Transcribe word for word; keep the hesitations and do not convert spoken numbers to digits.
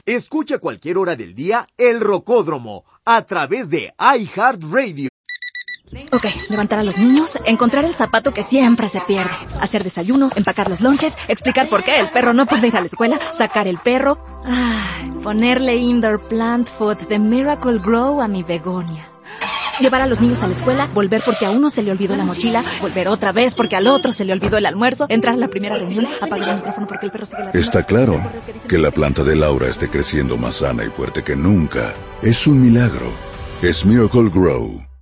Escucha a cualquier hora del día El Rocódromo a través de iHeartRadio. Ok, levantar a los niños, encontrar el zapato que siempre se pierde, hacer desayuno, empacar los lonches, explicar por qué el perro no puede ir a la escuela, sacar el perro, ay, ponerle indoor plant food de Miracle Grow a mi begonia. Llevar a los niños a la escuela, volver porque a uno se le olvidó la mochila, volver otra vez porque al otro se le olvidó el almuerzo, entrar a la primera reunión, apagar el micrófono porque el perro sigue ladrando. Está claro que la planta de Laura esté creciendo más sana y fuerte que nunca. Es un milagro. Es Miracle Grow.